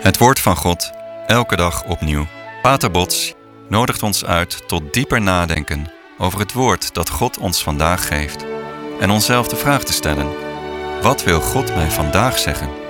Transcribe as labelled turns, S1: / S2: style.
S1: Het woord van God, elke dag opnieuw. Pater Bots nodigt ons uit tot dieper nadenken over het woord dat God ons vandaag geeft. En onszelf de vraag te stellen: wat wil God mij vandaag zeggen?